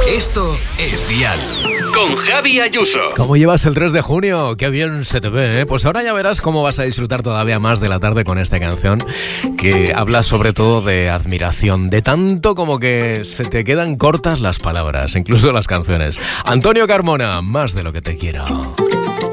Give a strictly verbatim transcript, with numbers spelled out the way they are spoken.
Esto es Dial. Con Javi Ayuso. ¿Cómo llevas el tres de junio? Qué bien se te ve, ¿eh? Pues ahora ya verás cómo vas a disfrutar todavía más de la tarde con esta canción que habla sobre todo de admiración, de tanto como que se te quedan cortas las palabras, incluso las canciones. Antonio Carmona, Más de lo que te quiero.